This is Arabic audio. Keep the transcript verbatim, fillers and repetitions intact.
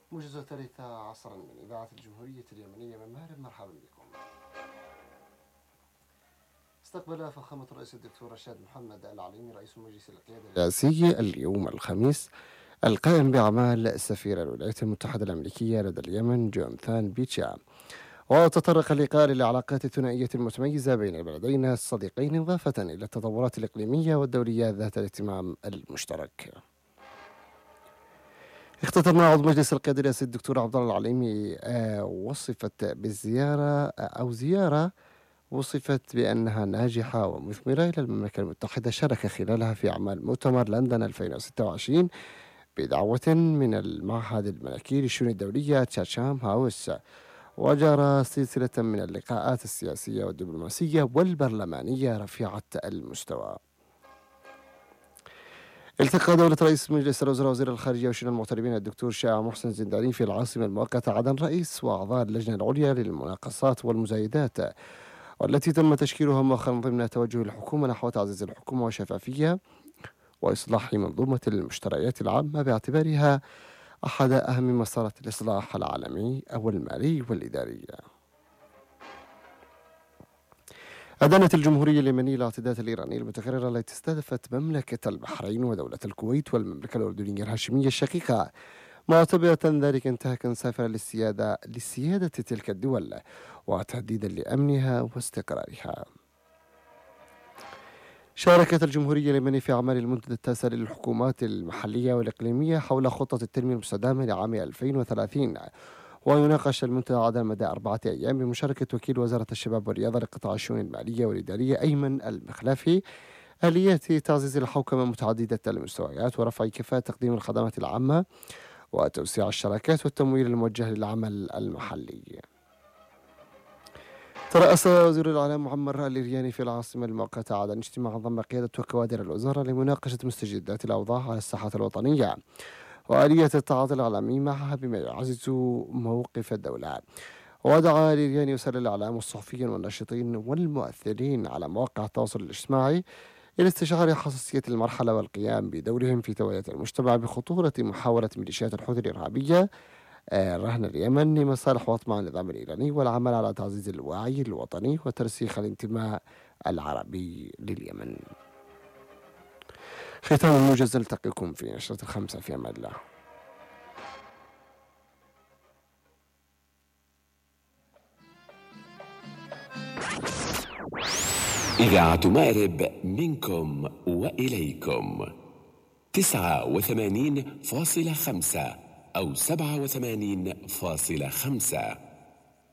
موجز الثالثة عصرا من إذاعة الجمهورية اليمنية من مأرب، مرحبا بكم. استقبل فخامة الرئيس الدكتور رشاد محمد العليمي رئيس مجلس القيادة الرئاسي اليوم الخميس القائم بأعمال السفير الولايات المتحدة الأمريكية لدى اليمن جوناثان بيتشا، وتطرق اللقاء للعلاقات الثنائية المتميزة بين البلدين الصديقين إضافة إلى التطورات الإقليمية والدولية ذات الاهتمام المشترك. اختتم عضو مجلس القيادة الرئاسي الدكتور عبد الله العليمي وصفت بالزيارة أو زيارة وصفت بأنها ناجحة ومثمرة إلى المملكة المتحدة، شارك خلالها في أعمال مؤتمر لندن ألفين وستة وعشرين بدعوة من المعهد الملكي للشؤون الدولية تشاتشام هاوس، وجرى سلسلة من اللقاءات السياسية والدبلوماسية والبرلمانية رفيعة المستوى. التقى دولة رئيس مجلس الوزراء وزير الخارجية وشؤون المغتربين الدكتور شاه محسن زنداني في العاصمة المؤقتة عدن رئيس وأعضاء اللجنة العليا للمناقصات والمزايدات، والتي تم تشكيلها مؤخرا ضمن توجه الحكومة نحو تعزيز الحكومة والشفافية وإصلاح منظومة المشتريات العامة باعتبارها أحد أهم مسارات الإصلاح العالمي أو المالي والإداري. أدانت الجمهورية اليمنية الاعتداءات الإيرانية المتكررة التي استهدفت مملكة البحرين ودولة الكويت والمملكة الأردنية الهاشمية الشقيقة، معتبرة ذلك انتهاكا سافرا للسيادة لسيادة تلك الدول وتهديدا لأمنها واستقرارها. شاركت الجمهورية اليمنية في أعمال المنتدى التاسع للحكومات المحلية والإقليمية حول خطة التنمية المستدامة لعام ألفين وثلاثين، ويناقش المنتدى على مدى أربعة أيام بمشاركة وكيل وزارة الشباب والرياضة لقطاع الشؤون المالية والإدارية أيمن المخلافي آليات تعزيز الحوكمة متعددة المستويات ورفع كفاءة تقديم الخدمات العامة وتوسيع الشراكات والتمويل الموجه للعمل المحلي. ترأس وزير الإعلام معمر الإرياني في العاصمة المؤقتة عدن اجتماعا ضم قيادة وكوادر الوزارة لمناقشة مستجدات الأوضاع على الساحة الوطنية وآلية التعاطي الإعلامي معها بما يعزز موقف الدولة. ودعا الإرياني وسائل الإعلام والصحفيين والناشطين والمؤثرين على مواقع التواصل الاجتماعي إلى استشعار حساسية المرحلة والقيام بدورهم في توعية المجتمع بخطورة محاولة ميليشيات الحوثي الإرهابية رهن اليمن لمصالح وأطماع النظام الإيراني، والعمل على تعزيز الوعي الوطني وترسيخ الانتماء العربي لليمن. ختام الموجز، نلتقيكم في نشرة الخمسة في أمان الله. إذاعة مأرب منكم وإليكم تسعة وثمانين فاصلة خمسة أو سبعة وثمانين فاصلة خمسة.